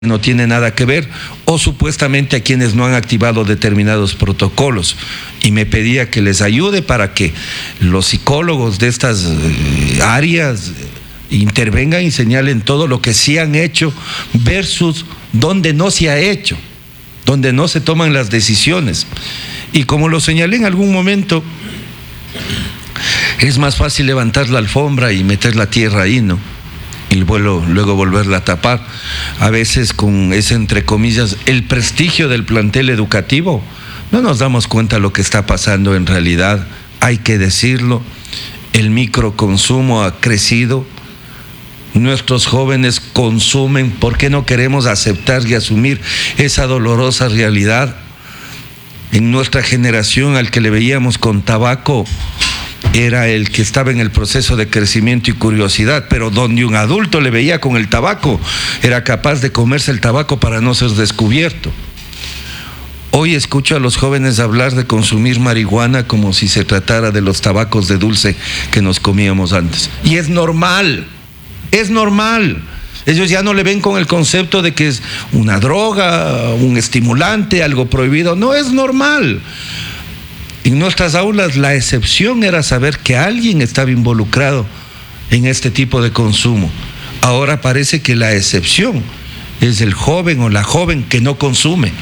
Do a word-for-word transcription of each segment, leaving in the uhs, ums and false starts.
no tiene nada que ver, o supuestamente a quienes no han activado determinados protocolos. Y me pedía que les ayude para que los psicólogos de estas eh, áreas intervengan y señalen todo lo que sí han hecho versus donde no se ha hecho, donde no se toman las decisiones. Y como lo señalé en algún momento, es más fácil levantar la alfombra y meter la tierra ahí, ¿no? Y luego, luego volverla a tapar. A veces con ese, entre comillas, el prestigio del plantel educativo, no nos damos cuenta de lo que está pasando en realidad. Hay que decirlo, el microconsumo ha crecido, nuestros jóvenes consumen. ¿Por qué no queremos aceptar y asumir esa dolorosa realidad? En nuestra generación, al que le veíamos con tabaco era el que estaba en el proceso de crecimiento y curiosidad, pero donde un adulto le veía con el tabaco, era capaz de comerse el tabaco para no ser descubierto. Hoy escucho a los jóvenes hablar de consumir marihuana como si se tratara de los tabacos de dulce que nos comíamos antes. Y es normal, es normal. Ellos ya no le ven con el concepto de que es una droga, un estimulante, algo prohibido. No, es normal. En nuestras aulas la excepción era saber que alguien estaba involucrado en este tipo de consumo. Ahora parece que la excepción es el joven o la joven que no consume.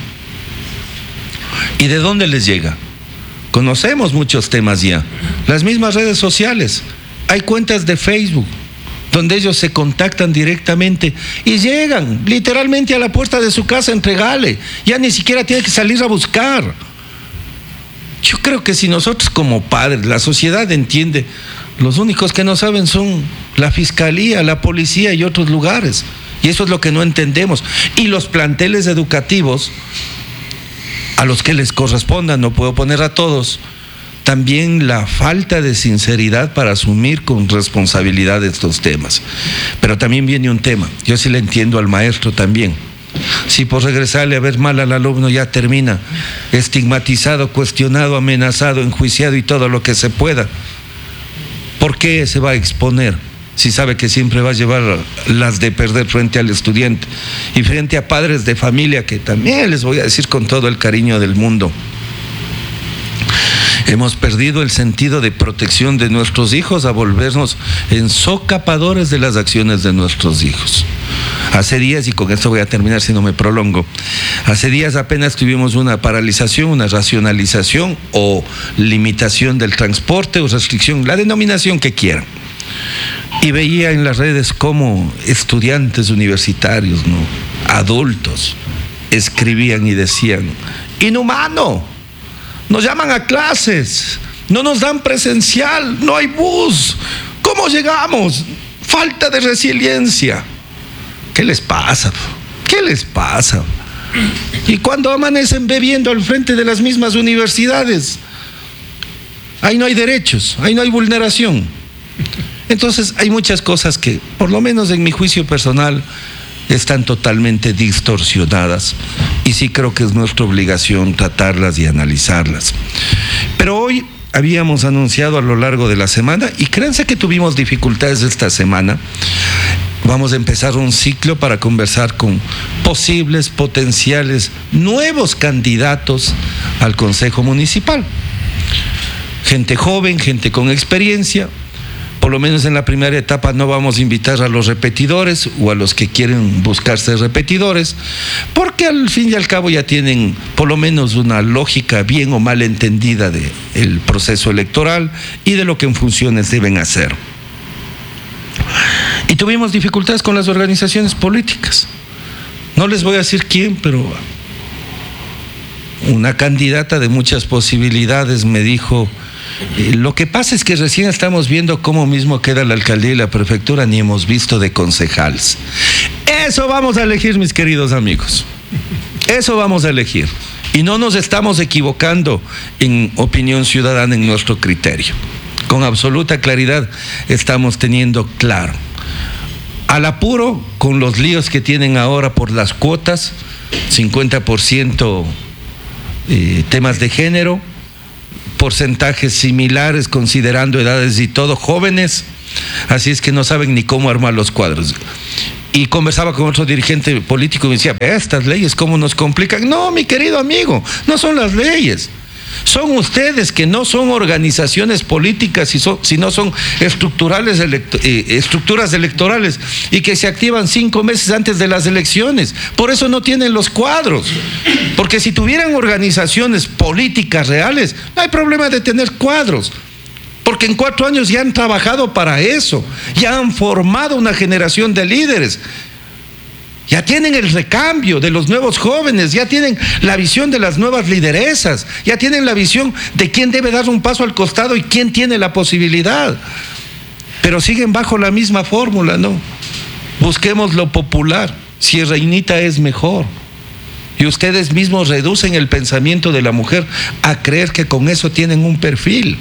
¿Y de dónde les llega? Conocemos muchos temas ya. Las mismas redes sociales. Hay cuentas de Facebook donde ellos se contactan directamente y llegan literalmente a la puerta de su casa a entregarle. Ya ni siquiera tiene que salir a buscar. Yo creo que si nosotros como padres, la sociedad entiende, los únicos que no saben son la fiscalía, la policía y otros lugares. Y eso es lo que no entendemos. Y los planteles educativos, a los que les corresponda, no puedo poner a todos, también la falta de sinceridad para asumir con responsabilidad estos temas. Pero también viene un tema, yo sí le entiendo al maestro también. Si por regresarle a ver mal al alumno ya termina estigmatizado, cuestionado, amenazado, enjuiciado y todo lo que se pueda, ¿por qué se va a exponer si sabe que siempre va a llevar las de perder frente al estudiante y frente a padres de familia que también les voy a decir con todo el cariño del mundo? Hemos perdido el sentido de protección de nuestros hijos a volvernos ensocapadores de las acciones de nuestros hijos. Hace días, y con esto voy a terminar si no me prolongo, hace días apenas tuvimos una paralización, una racionalización o limitación del transporte o restricción, la denominación que quieran. Y veía en las redes cómo estudiantes universitarios, ¿no?, adultos, escribían y decían: inhumano, nos llaman a clases, no nos dan presencial, no hay bus, ¿cómo llegamos? Falta de resiliencia. ¿Qué les pasa? ¿Qué les pasa? Y cuando amanecen bebiendo al frente de las mismas universidades, ahí no hay derechos, ahí no hay vulneración. Entonces hay muchas cosas que, por lo menos en mi juicio personal, están totalmente distorsionadas y sí creo que es nuestra obligación tratarlas y analizarlas. Pero hoy habíamos anunciado a lo largo de la semana, y créanse que tuvimos dificultades esta semana. Vamos a empezar un ciclo para conversar con posibles, potenciales, nuevos candidatos al Consejo Municipal. Gente joven, gente con experiencia. Por lo menos en la primera etapa no vamos a invitar a los repetidores o a los que quieren buscar ser repetidores, porque al fin y al cabo ya tienen por lo menos una lógica bien o mal entendida del proceso electoral y de lo que en funciones deben hacer. Y tuvimos dificultades con las organizaciones políticas. No les voy a decir quién, pero una candidata de muchas posibilidades me dijo: lo que pasa es que recién estamos viendo cómo mismo queda la alcaldía y la prefectura, ni hemos visto de concejales. Eso vamos a elegir, mis queridos amigos. Eso vamos a elegir. Y no nos estamos equivocando en opinión ciudadana en nuestro criterio. Con absoluta claridad estamos teniendo claro. Al apuro, con los líos que tienen ahora por las cuotas, cincuenta por ciento eh, temas de género, porcentajes similares considerando edades y todo, jóvenes, así es que no saben ni cómo armar los cuadros. Y conversaba con otro dirigente político y me decía, estas leyes cómo nos complican. No, mi querido amigo, no son las leyes. Son ustedes que no son organizaciones políticas, sino son estructurales, estructuras electorales y que se activan cinco meses antes de las elecciones. Por eso no tienen los cuadros. Porque si tuvieran organizaciones políticas reales, no hay problema de tener cuadros. Porque en cuatro años ya han trabajado para eso, ya han formado una generación de líderes. Ya tienen el recambio de los nuevos jóvenes, ya tienen la visión de las nuevas lideresas, ya tienen la visión de quién debe dar un paso al costado y quién tiene la posibilidad. Pero siguen bajo la misma fórmula, ¿no? Busquemos lo popular, si reinita es mejor. Y ustedes mismos reducen el pensamiento de la mujer a creer que con eso tienen un perfil.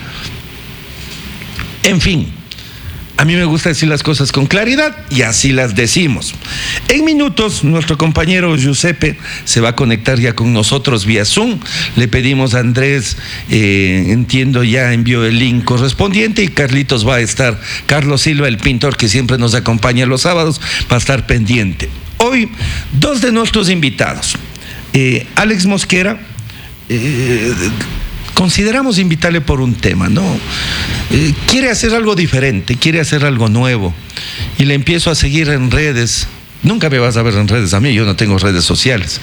En fin. A mí me gusta decir las cosas con claridad y así las decimos. En minutos, nuestro compañero Giuseppe se va a conectar ya con nosotros vía Zoom. Le pedimos a Andrés, eh, entiendo ya envió el link correspondiente y Carlitos va a estar, Carlos Silva, el pintor que siempre nos acompaña los sábados, va a estar pendiente. Hoy, dos de nuestros invitados. Eh, Alex Mosquera, eh, consideramos invitarle por un tema, ¿no? Eh, quiere hacer algo diferente, quiere hacer algo nuevo. Y le empiezo a seguir en redes. Nunca me vas a ver en redes a mí, yo no tengo redes sociales.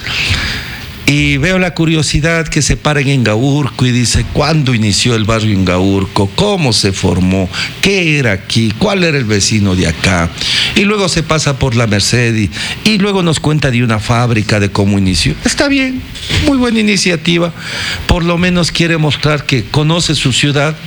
Y veo la curiosidad que se para en Ingaurco y dice, ¿cuándo inició el barrio Ingaurco? ¿Cómo se formó? ¿Qué era aquí? ¿Cuál era el vecino de acá? Y luego se pasa por la Merced y, y luego nos cuenta de una fábrica, de cómo inició. Está bien, muy buena iniciativa. Por lo menos quiere mostrar que conoce su ciudad,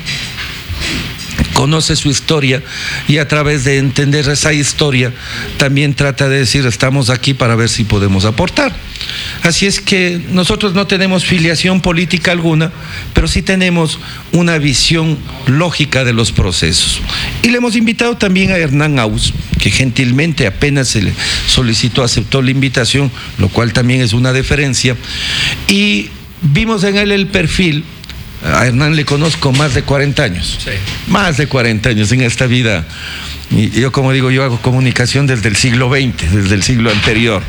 conoce su historia y a través de entender esa historia también trata de decir, estamos aquí para ver si podemos aportar. Así es que nosotros no tenemos filiación política alguna, pero sí tenemos una visión lógica de los procesos. Y le hemos invitado también a Hernán Aus, que gentilmente apenas se le solicitó, aceptó la invitación, lo cual también es una deferencia, y vimos en él el perfil. A Hernán le conozco más de cuarenta años, sí. Más de cuarenta años en esta vida. Y yo, como digo, yo hago comunicación desde el siglo veinte, desde el siglo anterior.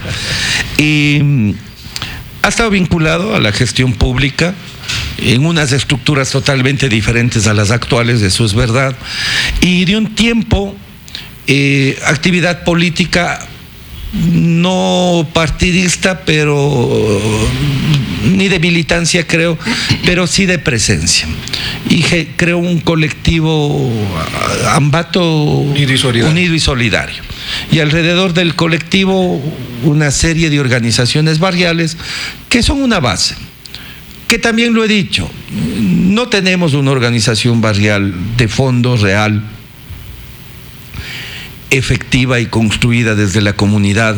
Y ha estado vinculado a la gestión pública en unas estructuras totalmente diferentes a las actuales, eso es verdad. Y de un tiempo, eh, actividad política no partidista, pero ni de militancia creo, pero sí de presencia. Y creó un colectivo Ambato Unido y Solidario. Unido y Solidario. Y alrededor del colectivo una serie de organizaciones barriales que son una base. Que también lo he dicho, no tenemos una organización barrial de fondo real, efectiva y construida desde la comunidad,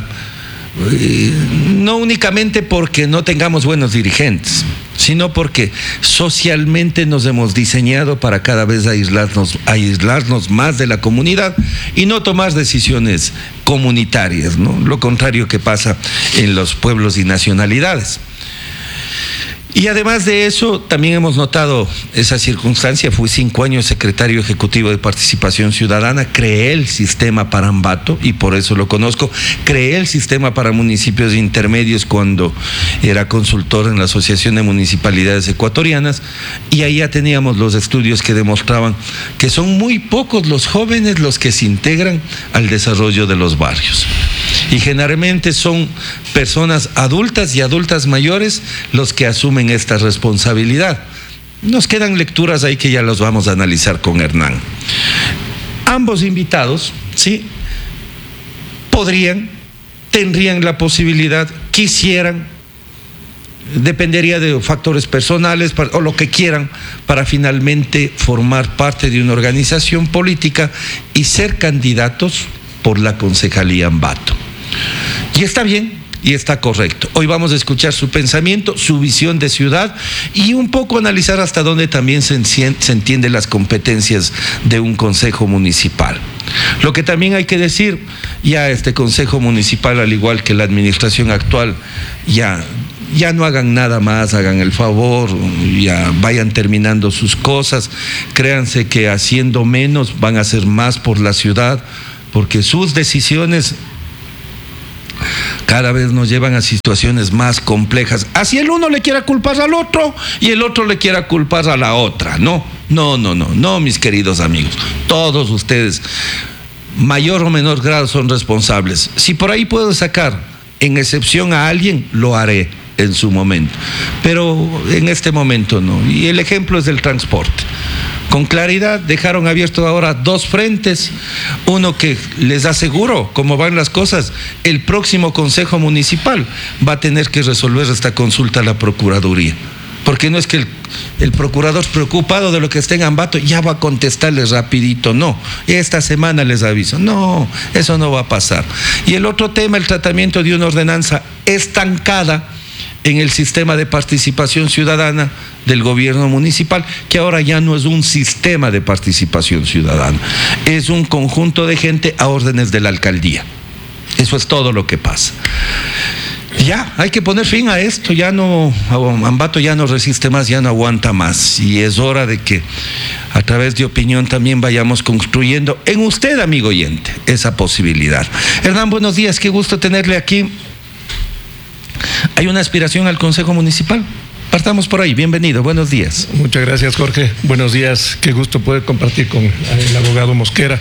no únicamente porque no tengamos buenos dirigentes, sino porque socialmente nos hemos diseñado para cada vez aislarnos, aislarnos más de la comunidad y no tomar decisiones comunitarias, ¿no? Lo contrario que pasa en los pueblos y nacionalidades. Y además de eso, también hemos notado esa circunstancia. Fui cinco años secretario ejecutivo de Participación Ciudadana, creé el sistema para Ambato y por eso lo conozco. Creé el sistema para municipios intermedios cuando era consultor en la Asociación de Municipalidades Ecuatorianas y ahí ya teníamos los estudios que demostraban que son muy pocos los jóvenes los que se integran al desarrollo de los barrios. Y generalmente son personas adultas y adultas mayores los que asumen esta responsabilidad. Nos quedan lecturas ahí que ya los vamos a analizar con Hernán. Ambos invitados, ¿sí? Podrían, tendrían la posibilidad, quisieran, dependería de factores personales o lo que quieran para finalmente formar parte de una organización política y ser candidatos por la concejalía Ambato. Y está bien y está correcto. Hoy vamos a escuchar su pensamiento, su visión de ciudad y un poco analizar hasta dónde también se entienden las competencias de un consejo municipal. Lo que también hay que decir, ya este consejo municipal, al igual que la administración actual, ya, ya no hagan nada más, hagan el favor, ya vayan terminando sus cosas, créanse que haciendo menos van a hacer más por la ciudad, porque sus decisiones cada vez nos llevan a situaciones más complejas. Así el uno le quiera culpar al otro y el otro le quiera culpar a la otra. No, no, no, no, no, mis queridos amigos. Todos ustedes, mayor o menor grado, son responsables. Si por ahí puedo sacar en excepción a alguien, lo haré en su momento. Pero en este momento no. Y el ejemplo es del transporte. Con claridad dejaron abiertos ahora dos frentes, uno que les aseguro, como van las cosas, el próximo Consejo Municipal va a tener que resolver esta consulta a la Procuraduría, porque no es que el, el procurador preocupado de lo que esté en Ambato ya va a contestarles rapidito, no, esta semana les aviso, no, eso no va a pasar. Y el otro tema, el tratamiento de una ordenanza estancada en el sistema de participación ciudadana del gobierno municipal, que ahora ya no es un sistema de participación ciudadana, es un conjunto de gente a órdenes de la alcaldía. Eso es todo lo que pasa. Ya, hay que poner fin a esto, ya no, Ambato ya no resiste más, ya no aguanta más, y es hora de que a través de opinión también vayamos construyendo en usted, amigo oyente, esa posibilidad. Hernán, buenos días, qué gusto tenerle aquí. ¿Hay una aspiración al Consejo Municipal? Partamos por ahí, bienvenido, buenos días. Muchas gracias, Jorge, buenos días, qué gusto poder compartir con el abogado Mosquera,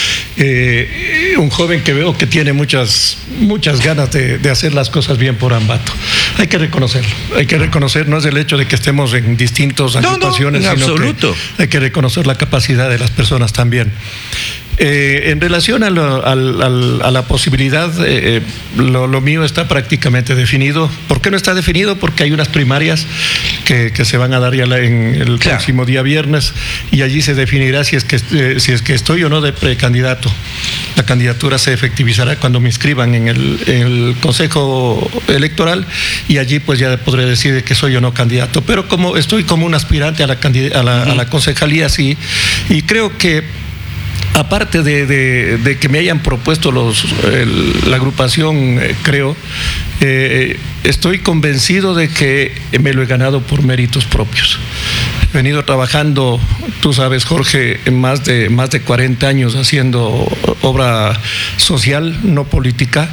eh, un joven que veo que tiene muchas, muchas ganas de, de hacer las cosas bien por Ambato. Hay que reconocerlo, hay que reconocer, no es el hecho de que estemos en distintas agrupaciones, no, no, en sino absoluto. Que hay que reconocer la capacidad de las personas también. Eh, en relación a, lo, al, al, a la posibilidad, eh, lo, lo mío está prácticamente definido. ¿Por qué no está definido? Porque hay unas primarias que, que se van a dar ya la, en el claro. próximo día viernes, y allí se definirá si es que, eh, si es que estoy o no de precandidato. La candidatura se efectivizará cuando me inscriban en el, en el Consejo Electoral, y allí pues ya podré decir que soy o no candidato. Pero como estoy como un aspirante a la, a la, a la concejalía, sí, y creo que aparte de, de, de que me hayan propuesto los, el, la agrupación, eh, creo, eh, estoy convencido de que me lo he ganado por méritos propios. He venido trabajando, tú sabes, Jorge, en más de, más de cuarenta años haciendo obra social, no política.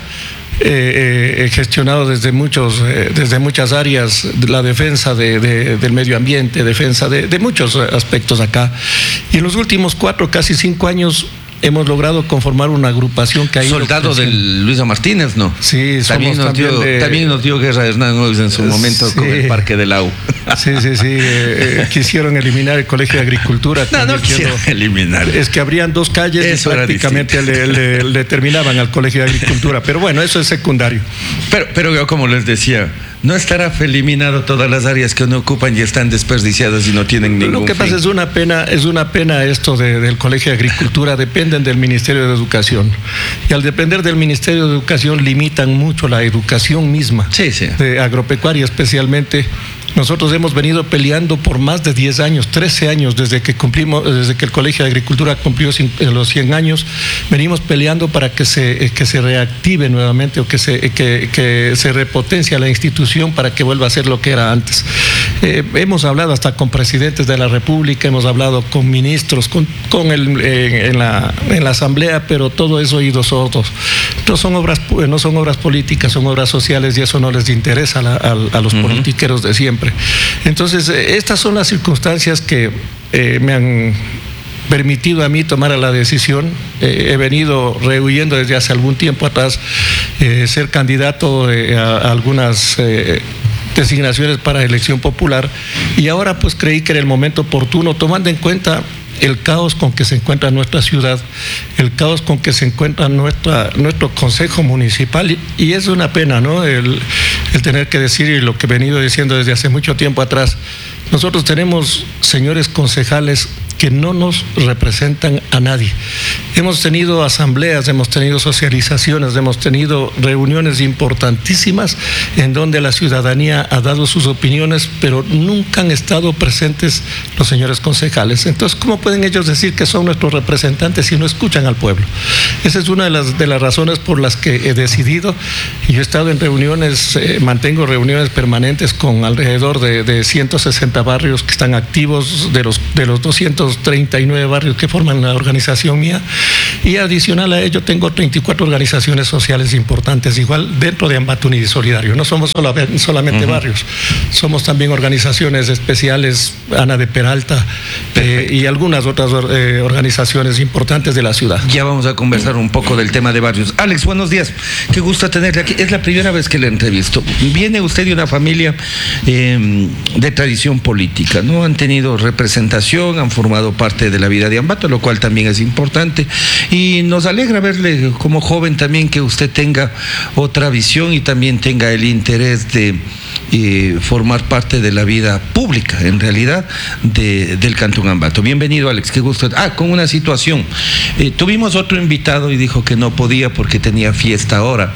Eh, eh, he gestionado desde muchos eh, desde muchas áreas la defensa de, de, del medio ambiente, defensa de, de muchos aspectos acá, y en los últimos cuatro, casi cinco años hemos logrado conformar una agrupación que ha ido soldado creciendo. Del Luisa Martínez, ¿no? Sí, también nos, también, dio, de... también nos dio guerra Hernán Ois en su momento sí. con el Parque del Lau. Sí, sí, sí. Eh, eh, quisieron eliminar el Colegio de Agricultura. No, no quisieron eliminar. Es que abrían dos calles eso y prácticamente le, le, le terminaban al Colegio de Agricultura. Pero bueno, eso es secundario. Pero, pero yo, como les decía, no estará eliminado todas las áreas que no ocupan y están desperdiciadas y no tienen ningún Lo que fin. pasa es una pena, es una pena esto de, del Colegio de Agricultura, dependen del Ministerio de Educación. Y al depender del Ministerio de Educación limitan mucho la educación misma, sí, sí. de agropecuaria especialmente. Nosotros hemos venido peleando por más de diez años, trece años, desde que cumplimos, desde que el Colegio de Agricultura cumplió los cien años, venimos peleando para que se, que se reactive nuevamente o que se, que, que se repotencia la institución para que vuelva a ser lo que era antes. Eh, hemos hablado hasta con presidentes de la República, hemos hablado con ministros, con, con el, eh, en, la, en la Asamblea, pero todo eso oídos sordos. No son obras, no son obras políticas, son obras sociales, y eso no les interesa a, la, a, a los uh-huh. politiqueros de siempre. Entonces, estas son las circunstancias que eh, me han permitido a mí tomar la decisión. Eh, he venido rehuyendo desde hace algún tiempo atrás eh, ser candidato eh, a, a algunas eh, designaciones para elección popular, y ahora pues creí que era el momento oportuno, tomando en cuenta el caos con que se encuentra nuestra ciudad, el caos con que se encuentra nuestra, nuestro Consejo Municipal, y, y es una pena, ¿no? El, el tener que decir, y lo que he venido diciendo desde hace mucho tiempo atrás, nosotros tenemos señores concejales que no nos representan a nadie. Hemos tenido asambleas, hemos tenido socializaciones, hemos tenido reuniones importantísimas en donde la ciudadanía ha dado sus opiniones, pero nunca han estado presentes los señores concejales. Entonces, ¿cómo pueden ellos decir que son nuestros representantes si no escuchan al pueblo? Esa es una de las, de las razones por las que he decidido, y yo he estado en reuniones, eh, mantengo reuniones permanentes con alrededor de, de ciento sesenta barrios que están activos, de los, de los doscientos los treinta y nueve barrios que forman la organización mía, y adicional a ello tengo treinta y cuatro organizaciones sociales importantes, igual dentro de Ambato Unidisolidario. No somos solo, solamente uh-huh. barrios, somos también organizaciones especiales, Ana de Peralta, eh, y algunas otras eh, organizaciones importantes de la ciudad. Ya vamos a conversar un poco del tema de barrios. Alex, buenos días, qué gusto tenerle aquí. Es la primera vez que le entrevisto. Viene usted de una familia eh, de tradición política, ¿no? Han tenido representación, han formado parte de la vida de Ambato, lo cual también es importante, y nos alegra verle como joven también que usted tenga otra visión y también tenga el interés de eh, formar parte de la vida pública, en realidad, de, del Cantón Ambato. Bienvenido, Alex, qué gusto. Ah, con una situación. Eh, tuvimos otro invitado y dijo que no podía porque tenía fiesta ahora.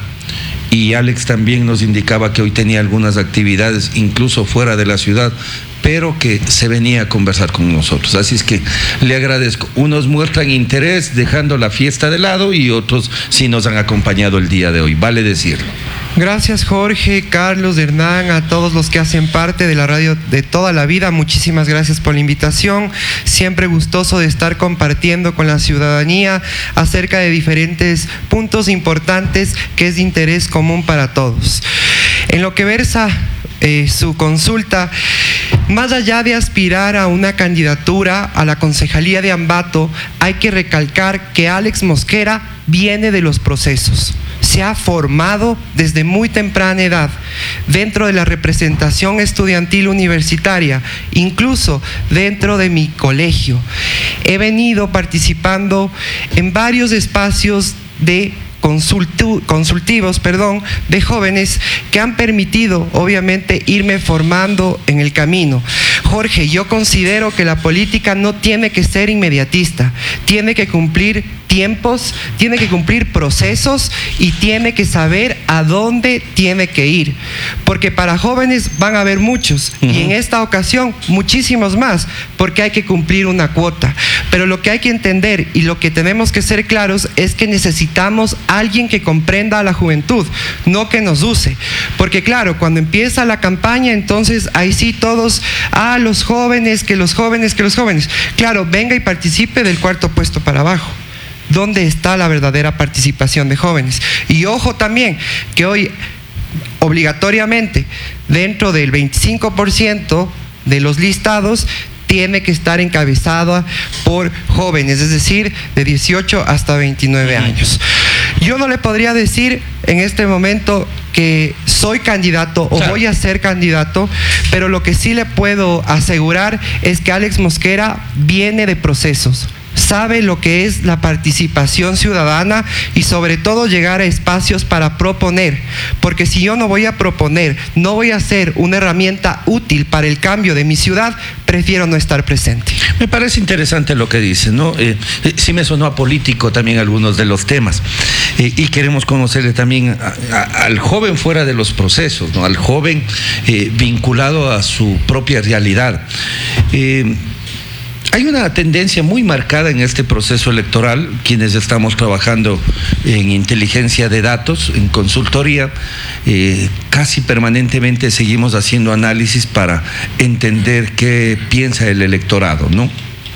Y Alex también nos indicaba que hoy tenía algunas actividades, incluso fuera de la ciudad, pero que se venía a conversar con nosotros. Así es que le agradezco. Unos muestran interés dejando la fiesta de lado y otros sí nos han acompañado el día de hoy, vale decirlo. Gracias, Jorge, Carlos, Hernán, a todos los que hacen parte de la radio de toda la vida. Muchísimas gracias por la invitación. Siempre gustoso de estar compartiendo con la ciudadanía acerca de diferentes puntos importantes que es de interés común para todos. En lo que versa eh, su consulta, más allá de aspirar a una candidatura a la concejalía de Ambato, hay que recalcar que Alex Mosquera viene de los procesos. Se ha formado desde muy temprana edad dentro de la representación estudiantil universitaria, incluso dentro de mi colegio. He venido participando en varios espacios de Consultu, consultivos perdón, de jóvenes que han permitido, obviamente, irme formando en el camino. Jorge, yo considero que la política no tiene que ser inmediatista, tiene que cumplir tiempos, tiene que cumplir procesos y tiene que saber a dónde tiene que ir, porque para jóvenes van a haber muchos uh-huh. y en esta ocasión muchísimos más, porque hay que cumplir una cuota. Pero lo que hay que entender y lo que tenemos que ser claros es que necesitamos alguien que comprenda a la juventud, no que nos use, porque claro, cuando empieza la campaña, entonces ahí sí todos, ah, los jóvenes, que los jóvenes, que los jóvenes, claro, venga y participe del cuarto puesto para abajo. ¿Dónde está la verdadera participación de jóvenes? Y ojo también, que hoy obligatoriamente dentro del veinticinco por ciento de los listados tiene que estar encabezada por jóvenes, es decir, de dieciocho hasta veintinueve años. Yo no le podría decir en este momento que soy candidato o claro. voy a ser candidato, pero lo que sí le puedo asegurar es que Alex Mosquera viene de procesos. Sabe lo que es la participación ciudadana y sobre todo llegar a espacios para proponer, porque si yo no voy a proponer, no voy a ser una herramienta útil para el cambio de mi ciudad, prefiero no estar presente. Me parece interesante lo que dice, ¿no? Eh, eh, sí me sonó a político también algunos de los temas, eh, y queremos conocerle también a, a, al joven fuera de los procesos, ¿no? Al joven eh, vinculado a su propia realidad. Eh, Hay una tendencia muy marcada en este proceso electoral, quienes estamos trabajando en inteligencia de datos, en consultoría, eh, casi permanentemente seguimos haciendo análisis para entender qué piensa el electorado, ¿no?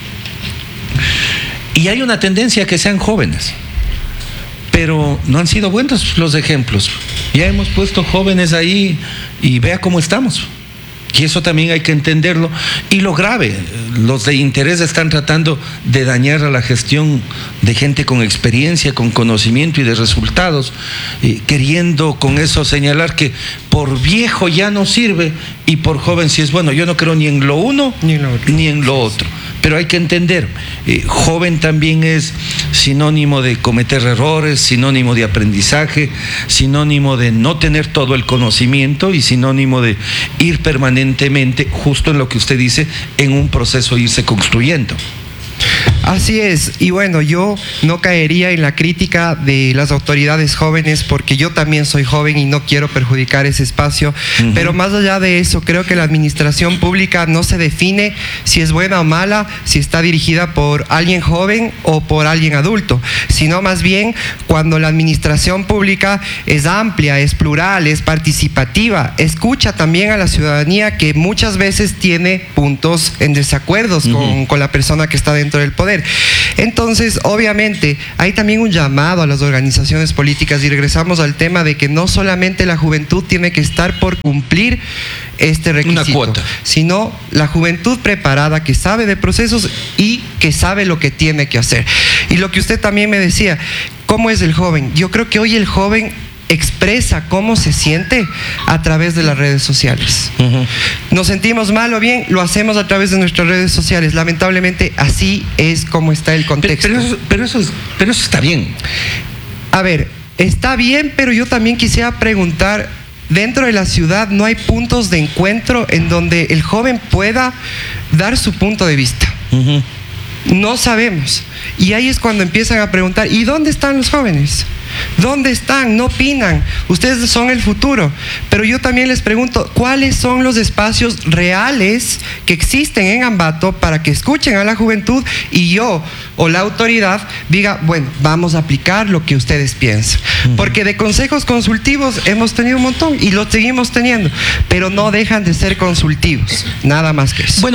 Y hay una tendencia a que sean jóvenes, pero no han sido buenos los ejemplos. Ya hemos puesto jóvenes ahí y vea cómo estamos. Y eso también hay que entenderlo. Y lo grave, los de interés están tratando de dañar a la gestión de gente con experiencia, con conocimiento y de resultados, eh, queriendo con eso señalar que por viejo ya no sirve y por joven sí es bueno. Yo no creo ni en lo uno ni en lo otro. Ni en lo otro. Pero hay que entender, eh, joven también es sinónimo de cometer errores, sinónimo de aprendizaje, sinónimo de no tener todo el conocimiento y sinónimo de ir permanentemente, justo en lo que usted dice, en un proceso irse construyendo. Así es, y bueno, yo no caería en la crítica de las autoridades jóvenes porque yo también soy joven y no quiero perjudicar ese espacio, uh-huh. pero más allá de eso, creo que la administración pública no se define si es buena o mala, si está dirigida por alguien joven o por alguien adulto, sino más bien cuando la administración pública es amplia, es plural, es participativa, escucha también a la ciudadanía que muchas veces tiene puntos en desacuerdos uh-huh. con, con la persona que está dentro del poder. Entonces, obviamente, hay también un llamado a las organizaciones políticas y regresamos al tema de que no solamente la juventud tiene que estar por cumplir este requisito, una cuota, sino la juventud preparada que sabe de procesos y que sabe lo que tiene que hacer. Y lo que usted también me decía, ¿cómo es el joven? Yo creo que hoy el joven expresa cómo se siente a través de las redes sociales. Uh-huh. Nos sentimos mal o bien, lo hacemos a través de nuestras redes sociales. Lamentablemente, así es como está el contexto. Pero, pero, eso, pero, eso, es, pero eso está bien. A ver, está bien, pero yo también quisiera preguntar, dentro de la ciudad no hay puntos de encuentro en donde el joven pueda dar su punto de vista. Uh-huh. No sabemos. Y ahí es cuando empiezan a preguntar, ¿y dónde están los jóvenes? ¿Dónde están? No opinan. Ustedes son el futuro. Pero yo también les pregunto, ¿cuáles son los espacios reales que existen en Ambato para que escuchen a la juventud y yo o la autoridad diga, bueno, vamos a aplicar lo que ustedes piensan? Uh-huh. Porque de consejos consultivos hemos tenido un montón y los seguimos teniendo, pero no dejan de ser consultivos, nada más que eso. Bueno,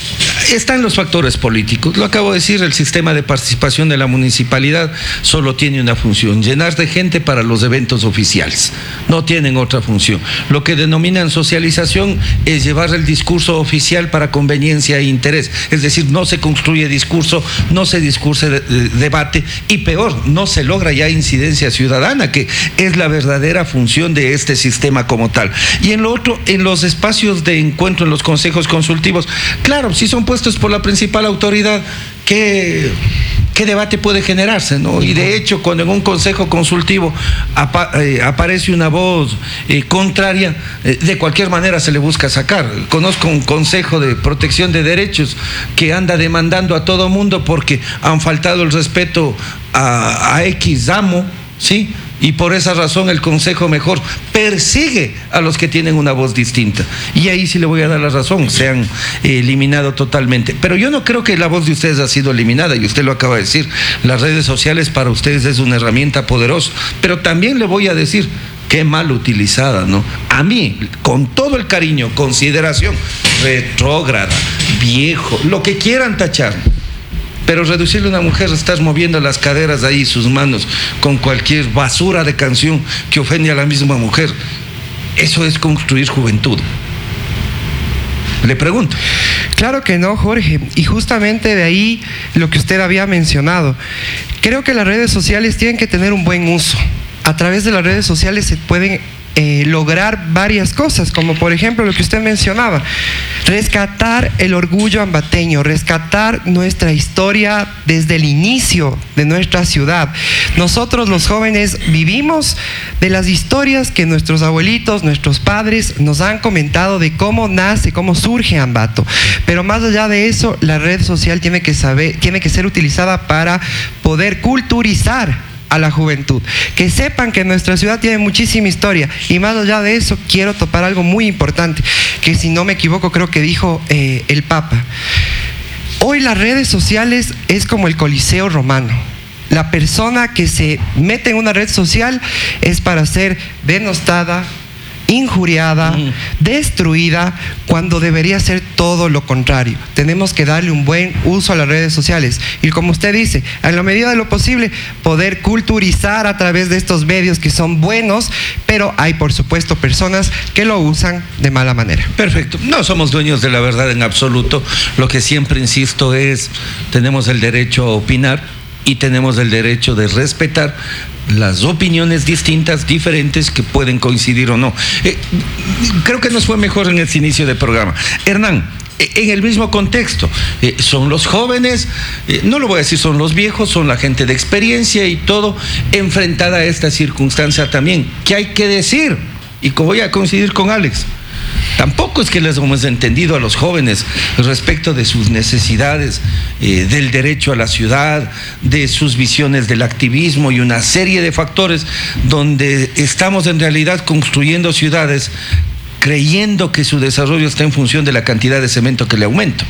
están los factores políticos. Lo acabo de decir, el sistema de participación de la municipalidad solo tiene una función: llenar de gente para los eventos oficiales. No tienen otra función. Lo que denominan socialización es llevar el discurso oficial para conveniencia e interés. Es decir, no se construye discurso, no se discurse de, de, debate y peor, no se logra ya incidencia ciudadana, que es la verdadera función de este sistema como tal. Y en lo otro, en los espacios de encuentro, en los consejos consultivos, claro, si son puestos por la principal autoridad, ¿qué, qué debate puede generarse, ¿no? Y de hecho, cuando en un consejo consultivo apa, eh, aparece una voz eh, contraria, eh, de cualquier manera se le busca sacar. Conozco un consejo de protección de derechos que anda demandando a todo mundo porque han faltado el respeto a, a X amo, ¿sí? Y por esa razón el consejo mejor persigue a los que tienen una voz distinta. Y ahí sí le voy a dar la razón, se han eh, eliminado totalmente. Pero yo no creo que la voz de ustedes ha sido eliminada, y usted lo acaba de decir, las redes sociales para ustedes es una herramienta poderosa. Pero también le voy a decir, qué mal utilizada, ¿no? A mí, con todo el cariño, consideración, retrógrada, viejo, lo que quieran tachar. Pero reducirle a una mujer a estar moviendo las caderas ahí, sus manos, con cualquier basura de canción que ofende a la misma mujer, eso es construir juventud. Le pregunto. Claro que no, Jorge. Y justamente de ahí lo que usted había mencionado. Creo que las redes sociales tienen que tener un buen uso. A través de las redes sociales se pueden Eh, lograr varias cosas, como por ejemplo lo que usted mencionaba, rescatar el orgullo ambateño, rescatar nuestra historia desde el inicio de nuestra ciudad. Nosotros los jóvenes vivimos de las historias que nuestros abuelitos, nuestros padres nos han comentado de cómo nace, cómo surge Ambato. Pero más allá de eso, la red social tiene que saber, tiene que ser utilizada para poder culturizar a la juventud, que sepan que nuestra ciudad tiene muchísima historia. Y más allá de eso, quiero topar algo muy importante, que si no me equivoco creo que dijo eh, el Papa. Hoy las redes sociales es como el Coliseo romano. La persona que se mete en una red social es para ser denostada, injuriada, mm. destruida, cuando debería ser todo lo contrario. Tenemos que darle un buen uso a las redes sociales y, como usted dice, en la medida de lo posible poder culturizar a través de estos medios que son buenos, pero hay por supuesto personas que lo usan de mala manera. Perfecto, no somos dueños de la verdad en absoluto. Lo que siempre insisto es, tenemos el derecho a opinar y tenemos el derecho de respetar las opiniones distintas, diferentes, que pueden coincidir o no. Eh, creo que nos fue mejor en este inicio del programa. Hernán, en el mismo contexto, eh, son los jóvenes, eh, no lo voy a decir son los viejos, son la gente de experiencia y todo, enfrentada a esta circunstancia también, que hay que decir, y voy a coincidir con Alex, Tampoco es que les hemos entendido a los jóvenes respecto de sus necesidades, eh, del derecho a la ciudad, de sus visiones del activismo y una serie de factores donde estamos en realidad construyendo ciudades creyendo que su desarrollo está en función de la cantidad de cemento que le aumenta.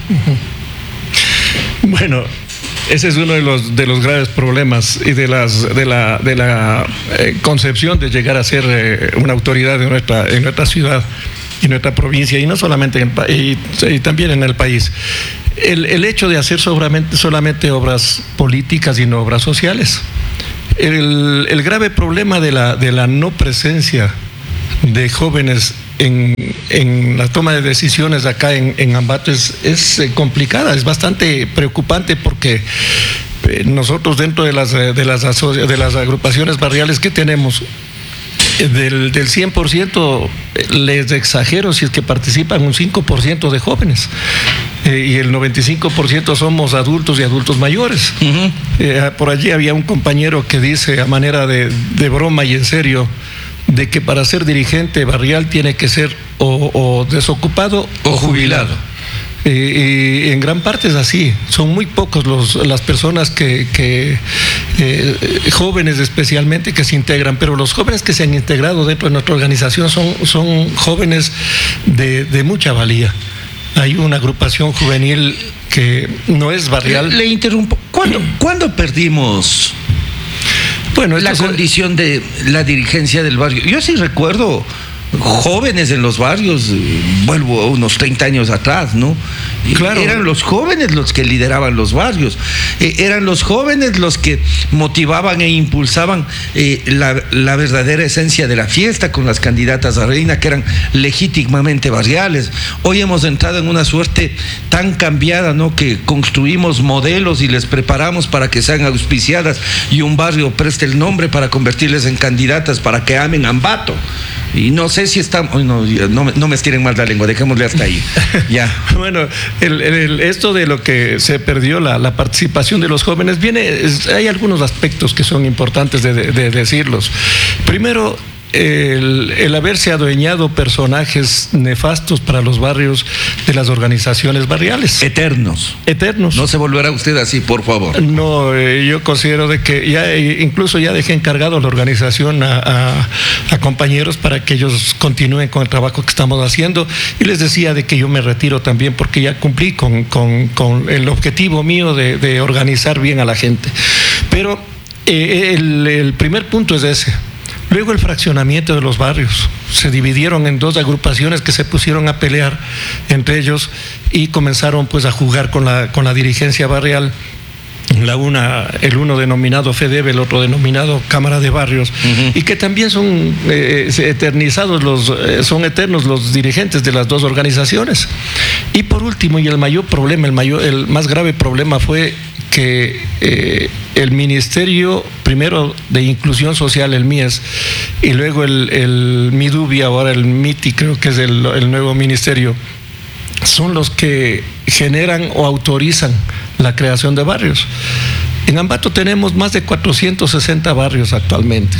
Uh-huh. Bueno, ese es uno de los de los graves problemas y de las de la de la eh, concepción de llegar a ser eh, una autoridad en nuestra en nuestra ciudad y nuestra provincia, y no solamente en el y, y también en el país. El, el hecho de hacer solamente, solamente obras políticas y no obras sociales. El, el grave problema de la de la no presencia de jóvenes en, en la toma de decisiones acá en, en Ambato es, es complicada, es bastante preocupante, porque nosotros dentro de las, de las, de las agrupaciones barriales que tenemos, del, del cien por ciento, les exagero si es que participan un cinco por ciento de jóvenes, eh, y el noventa y cinco por ciento somos adultos y adultos mayores. Uh-huh. Eh, por allí había un compañero que dice a manera de, de broma y en serio, de que para ser dirigente barrial tiene que ser o, o desocupado o jubilado. Eh, y en gran parte es así. Son muy pocos los, las personas que, que eh, jóvenes especialmente, que se integran, pero los jóvenes que se han integrado dentro de nuestra organización son, son jóvenes de, de mucha valía. Hay una agrupación juvenil que no es barrial. Le, le interrumpo. ¿Cuándo, ¿Cuándo perdimos Bueno, la condición de la dirigencia del barrio? Yo sí recuerdo jóvenes en los barrios, vuelvo a unos treinta años atrás, ¿no? Claro. Eran los jóvenes los que lideraban los barrios, eh, eran los jóvenes los que motivaban e impulsaban eh, la, la verdadera esencia de la fiesta con las candidatas a reina, que eran legítimamente barriales. Hoy hemos entrado en una suerte tan cambiada, ¿no?, que construimos modelos y les preparamos para que sean auspiciadas y un barrio preste el nombre para convertirles en candidatas para que amen Ambato. Y no sé si estamos... No, no, no me estiren más la lengua, dejémosle hasta ahí. Ya. Bueno, el, el, esto de lo que se perdió la, la participación de los jóvenes, viene, es, hay algunos aspectos que son importantes de, de, de decirlos. Primero, El, el haberse adueñado personajes nefastos para los barrios de las organizaciones barriales. Eternos. Eternos. No se volverá usted así, por favor. No, eh, yo considero de que ya, incluso ya dejé encargado a la organización a, a, a compañeros para que ellos continúen con el trabajo que estamos haciendo, y les decía de que yo me retiro también porque ya cumplí con, con, con el objetivo mío de, de organizar bien a la gente. Pero eh, el, el primer punto es ese. Luego el fraccionamiento de los barrios. Se dividieron en dos agrupaciones que se pusieron a pelear entre ellos y comenzaron pues a jugar con la, con la dirigencia barrial. La una, el uno denominado FEDEB, el otro denominado Cámara de Barrios, uh-huh. y que también son eh, eternizados, los, eh, son eternos los dirigentes de las dos organizaciones. Y por último, y el mayor problema, el, mayor, el más grave problema fue que eh, el Ministerio, primero de Inclusión Social, el M I E S, y luego el, el MIDUBI, ahora el MITI, creo que es el, el nuevo ministerio, son los que generan o autorizan la creación de barrios. En Ambato tenemos más de cuatrocientos sesenta barrios actualmente.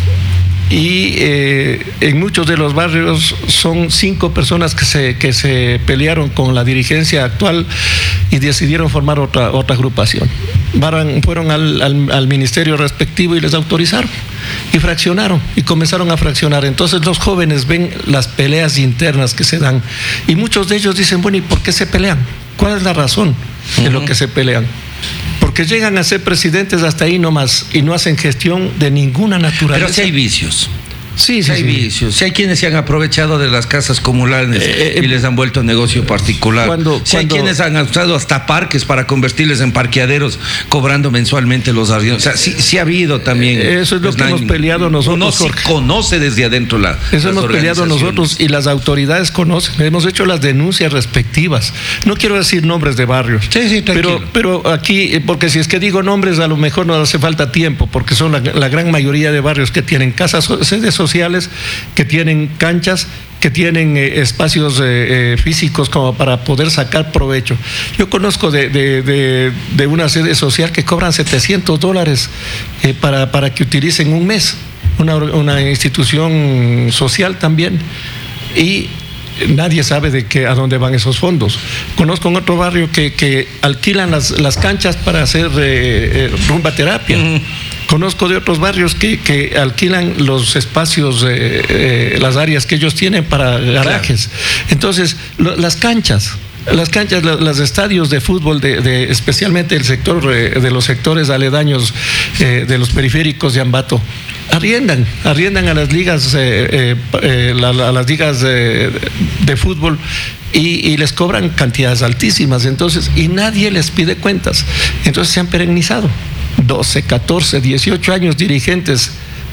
Y eh, en muchos de los barrios son cinco personas que se, que se pelearon con la dirigencia actual y decidieron formar otra, otra agrupación. Van, fueron al, al, al ministerio respectivo y les autorizaron y fraccionaron y comenzaron a fraccionar. Entonces los jóvenes ven las peleas internas que se dan y muchos de ellos dicen, bueno, ¿y por qué se pelean? ¿Cuál es la razón de lo que se pelean? Porque llegan a ser presidentes hasta ahí nomás y no hacen gestión de ninguna naturaleza. Pero si hay vicios. Sí, sí, si hay sí. vicios. Si hay quienes se han aprovechado de las casas comunales eh, y eh, les han vuelto negocio particular. Cuando, si cuando, hay quienes han usado hasta parques para convertirles en parqueaderos, cobrando mensualmente los arriendos. O sea, sí, sí ha habido también. Eso es lo pues, que hemos peleado nosotros. Uno sí conoce desde adentro la. Eso hemos peleado nosotros y las autoridades conocen. Hemos hecho las denuncias respectivas. No quiero decir nombres de barrios. Sí, sí, tranquilo. Pero, pero aquí, porque si es que digo nombres, a lo mejor no hace falta tiempo, porque son la, la gran mayoría de barrios que tienen casas, sedes sociales, que tienen canchas, que tienen eh, espacios eh, eh, físicos como para poder sacar provecho. Yo conozco de, de, de, de una sede social que cobran setecientos dólares eh, para, para que utilicen un mes, una, una institución social también, y nadie sabe de qué, a dónde van esos fondos. Conozco en otro barrio que, que alquilan las, las canchas para hacer eh, eh, rumba terapia. Uh-huh. Conozco de otros barrios que, que alquilan los espacios, eh, eh, las áreas que ellos tienen para garajes. Claro. Entonces, lo, las canchas. Las canchas, los estadios de fútbol, de, de, especialmente el sector eh, de los sectores aledaños eh, de los periféricos de Ambato, arriendan, arriendan a las ligas, eh, eh, eh, la, la, a las ligas de, de fútbol y, y les cobran cantidades altísimas, entonces, y nadie les pide cuentas. Entonces se han perennizado doce, catorce, dieciocho años dirigentes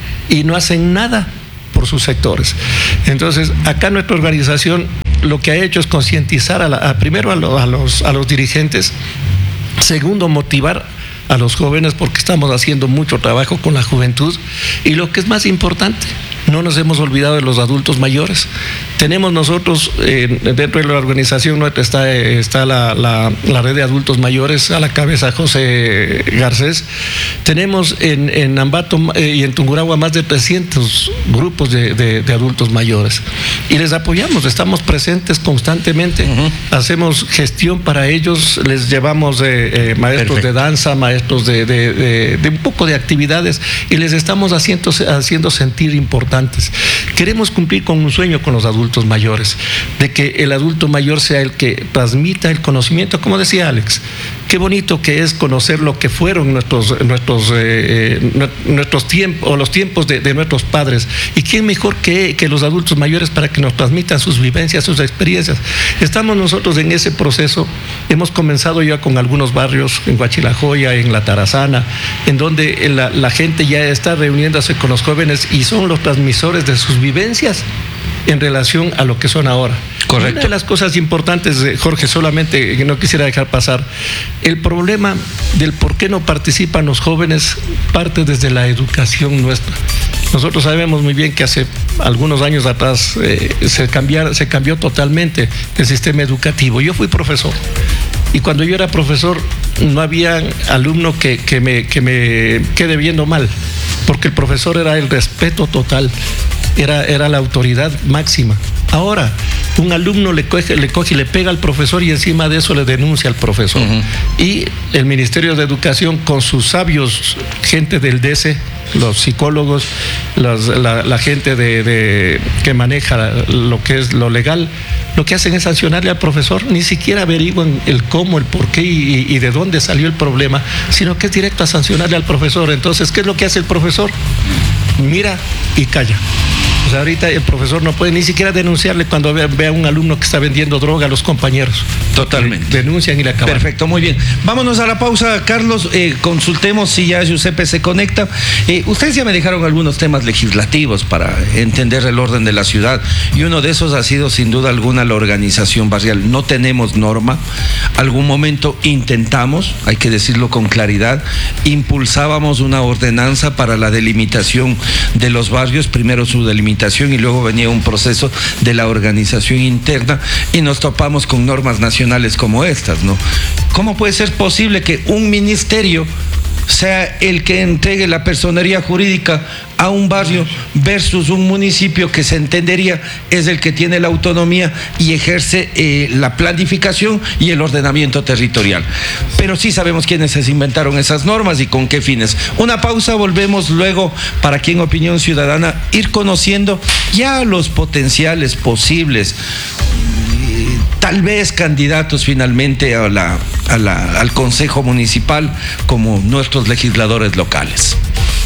y no hacen nada por sus sectores. Entonces, acá nuestra organización lo que ha hecho es concientizar a la, a, primero a, lo, a, los, a los dirigentes, segundo motivar a los jóvenes porque estamos haciendo mucho trabajo con la juventud y lo que es más importante, no nos hemos olvidado de los adultos mayores. Tenemos nosotros, eh, dentro de la organización nuestra está, está la, la, la red de adultos mayores, a la cabeza José Garcés. Tenemos en, en Ambato eh, y en Tungurahua más de trescientos grupos de, de, de adultos mayores. Y les apoyamos, estamos presentes constantemente, uh-huh. hacemos gestión para ellos, les llevamos eh, eh, maestros Perfecto. de danza, maestros de, de, de, de un poco de actividades y les estamos haciendo, haciendo sentir importantes. Queremos cumplir con un sueño con los adultos mayores, de que el adulto mayor sea el que transmita el conocimiento, como decía Alex. Qué bonito que es conocer lo que fueron nuestros, nuestros, eh, nuestros tiempos, o los tiempos de, de nuestros padres. Y quién mejor que, que los adultos mayores para que nos transmitan sus vivencias, sus experiencias. Estamos nosotros en ese proceso. Hemos comenzado ya con algunos barrios, en Huachilajoya, en La Tarazana, en donde la, la gente ya está reuniéndose con los jóvenes y son los transmisores de sus vivencias en relación a lo que son ahora. Correcto. Una de las cosas importantes, Jorge, solamente que no quisiera dejar pasar, el problema del por qué no participan los jóvenes parte desde la educación nuestra. Nosotros sabemos muy bien que hace algunos años atrás eh, se, cambiar, se cambió totalmente el sistema educativo. Yo fui profesor y cuando yo era profesor no había alumno que, que, me, que me quede viendo mal, porque el profesor era el respeto total. Era, era la autoridad máxima. Ahora, un alumno le coge, le coge y le pega al profesor y encima de eso le denuncia al profesor. Uh-huh. Y el Ministerio de Educación, con sus sabios, gente del D E S E, los psicólogos, los, la, la gente de, de, que maneja lo que es lo legal, lo que hacen es sancionarle al profesor. Ni siquiera averiguan el cómo, el por qué y, y de dónde salió el problema, sino que es directo a sancionarle al profesor. Entonces, ¿qué es lo que hace el profesor? Mira y calla. O sea, ahorita el profesor no puede ni siquiera denunciarle cuando vea, vea a un alumno que está vendiendo droga a los compañeros. Totalmente. Denuncian y le acaban. Perfecto, muy bien. Vámonos a la pausa, Carlos. Eh, consultemos si ya Giuseppe se conecta. Eh, ustedes ya me dejaron algunos temas legislativos para entender el orden de la ciudad y uno de esos ha sido sin duda alguna la organización barrial. No tenemos norma. Algún momento intentamos, hay que decirlo con claridad, impulsábamos una ordenanza para la delimitación de los barrios, primero su delimitación y luego venía un proceso de la organización interna y nos topamos con normas nacionales como estas, ¿no? ¿Cómo puede ser posible que un ministerio sea el que entregue la personería jurídica a un barrio versus un municipio que se entendería es el que tiene la autonomía y ejerce eh, la planificación y el ordenamiento territorial? Pero sí sabemos quiénes se inventaron esas normas y con qué fines. Una pausa, volvemos luego para que en Opinión Ciudadana ir conociendo ya los potenciales posibles tal vez candidatos finalmente a la, a la, al Consejo Municipal como nuestros legisladores locales.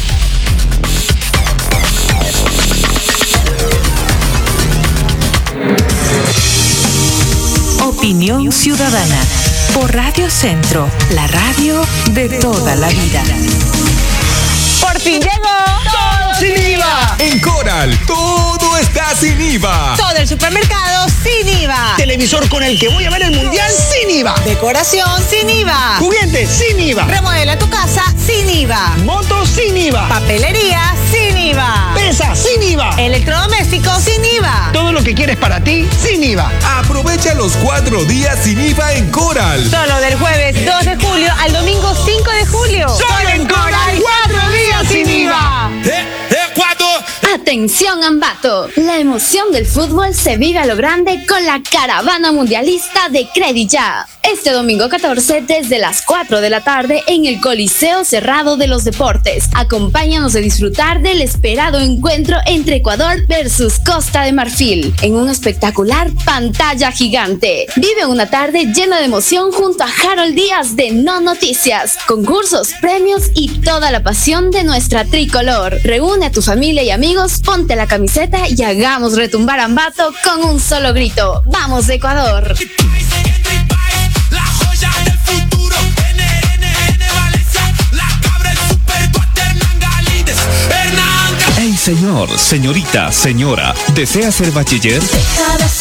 Opinión Ciudadana por Radio Centro, la radio de toda la vida. ¡Por fin llegó! ¡Todo sin I V A! En Coral, todo está sin I V A. Todo el supermercado sin I V A. Televisor con el que voy a ver el mundial sin I V A. Decoración sin I V A. Juguetes sin I V A. Remodela tu casa sin I V A. Motos sin I V A. Papelería sin I V A. Pesa sin I V A. Electrodomésticos sin I V A. Todo lo que quieres para ti sin I V A. Aprovecha los cuatro días sin I V A en Coral. Solo del jueves dos de julio al domingo cinco de julio. Solo en Coral, cuatro días sin I V A. Eh, eh, cuatro. Atención Ambato, la emoción del fútbol se vive a lo grande con la caravana mundialista de Credit Ya. Este domingo catorce desde las cuatro de la tarde en el Coliseo Cerrado de los Deportes. Acompáñanos a disfrutar del esperado encuentro entre Ecuador versus Costa de Marfil en un espectacular pantalla gigante. Vive una tarde llena de emoción junto a Harold Díaz de No Noticias, concursos, premios y toda la pasión de nuestra tricolor. Reúne a tu familia y amigos, ponte la camiseta y hagamos retumbar Ambato con un solo grito. ¡Vamos Ecuador! Hey señor, señorita, señora, ¿desea ser bachiller?